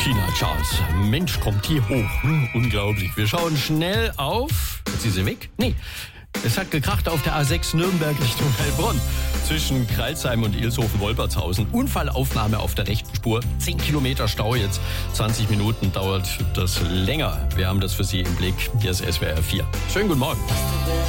Tina Charles. Mensch, kommt die hoch. Unglaublich. Wir schauen schnell auf. Ist sie weg? Nee. Es hat gekracht auf der A6 Nürnberg Richtung Heilbronn. Zwischen Kreilsheim und Ilshofen-Wolpertshausen. Unfallaufnahme auf der rechten Spur. 10 Kilometer Stau jetzt. 20 Minuten dauert das länger. Wir haben das für Sie im Blick. Hier ist SWR 4. Schönen guten Morgen.